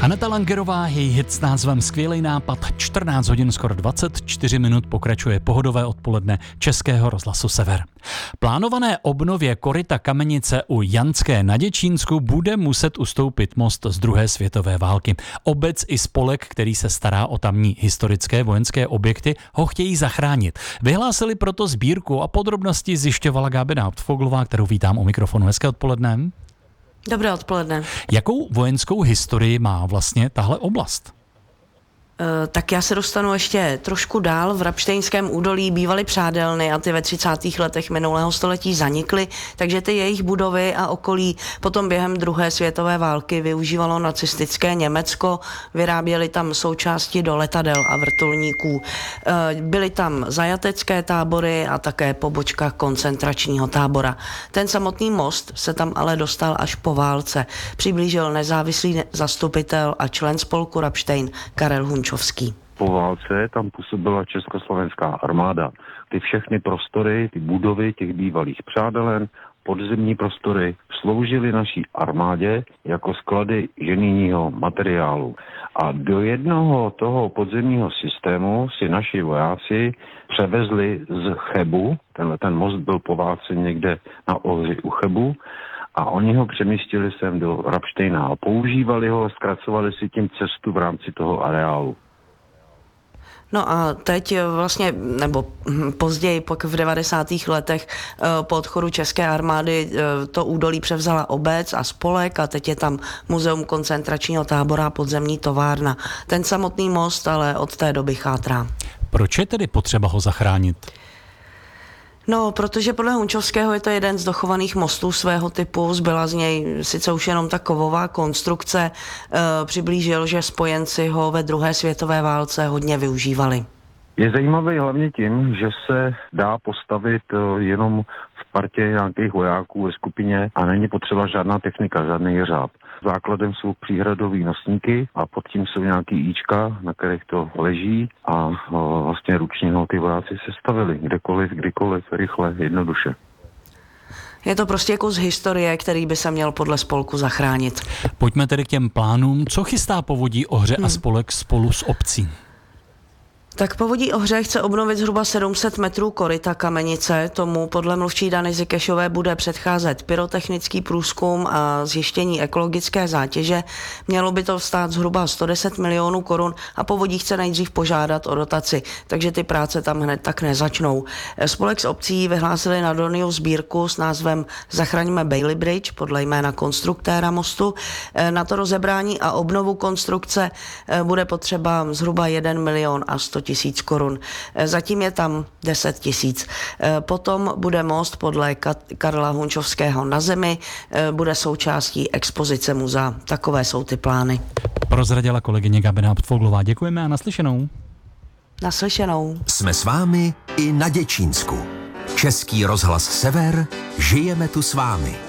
Aneta Langerová, její hit s názvem Skvělej nápad, 14 hodin skoro 24 minut pokračuje pohodové odpoledne Českého rozhlasu Sever. Plánované obnově koryta Kamenice u Janské na Děčínsku bude muset ustoupit most z druhé světové války. Obec i spolek, který se stará o tamní historické vojenské objekty, ho chtějí zachránit. Vyhlásili proto sbírku a podrobnosti zjišťovala Gábina Hauptfoglová, kterou vítám u mikrofonu. Hezké odpoledne. Dobré odpoledne. Jakou vojenskou historii má vlastně tahle oblast? Tak já se dostanu ještě trošku dál. V Rabštejnském údolí bývaly přádelny a ty ve 30. letech minulého století zanikly, takže ty jejich budovy a okolí potom během druhé světové války využívalo nacistické Německo, vyráběli tam součásti do letadel a vrtulníků. Byly tam zajatecké tábory a také pobočka koncentračního tábora. Ten samotný most se tam ale dostal až po válce. Přiblížil nezávislý zastupitel a člen spolku Rabštejn Karel Hunčovský. Po válce tam působila československá armáda. Ty všechny prostory, ty budovy těch bývalých přádelen, podzemní prostory sloužily naší armádě jako sklady ženijního materiálu. A do jednoho toho podzemního systému si naši vojáci převezli z Chebu, ten most byl po válce někde na Ohři u Chebu, a oni ho přemístili sem do Rabštejna a používali ho, zkracovali si tím cestu v rámci toho areálu. No a teď vlastně, nebo později, pak v 90. letech po odchodu české armády to údolí převzala obec a spolek a teď je tam muzeum koncentračního tábora a podzemní továrna. Ten samotný most ale od té doby chátrá. Proč je tedy potřeba ho zachránit? No, protože podle Hunčovského je to jeden z dochovaných mostů svého typu, zbyla z něj sice už jenom ta kovová konstrukce, přiblížil, že spojenci ho ve druhé světové válce hodně využívali. Je zajímavý hlavně tím, že se dá postavit jenom v partě nějakých vojáků ve skupině a není potřeba žádná technika, žádný jeřáb. Základem jsou příhradový nosníky a pod tím jsou nějaký íčka, na kterých to leží a vlastně ručně ho ty vojáci sestavili kdekoliv, kdykoliv, rychle, jednoduše. Je to prostě kus historie, který by se měl podle spolku zachránit. Pojďme tedy k těm plánům. Co chystá Povodí Ohře a spolek spolu s obcí? Tak Povodí Ohře chce obnovit zhruba 700 metrů koryta Kamenice. Tomu podle mluvčí Dany Zikešové bude předcházet pyrotechnický průzkum a zjištění ekologické zátěže. Mělo by to stát zhruba 110 milionů korun a Povodí chce nejdřív požádat o dotaci, takže ty práce tam hned tak nezačnou. Spolek s obcí vyhlásili na Doniu sbírku s názvem Zachraňme Bailey Bridge podle jména konstruktéra mostu. Na to rozebrání a obnovu konstrukce bude potřeba zhruba 1 milion a 100 tisíc korun. Zatím je tam 10 tisíc. Potom bude most podle Karla Hunčovského na zemi, bude součástí expozice muzea. Takové jsou ty plány. Prozradila kolegyně Gábina Hauptfoglová. Děkujeme a naslyšenou. Naslyšenou. Jsme s vámi i na Děčínsku. Český rozhlas Sever, žijeme tu s vámi.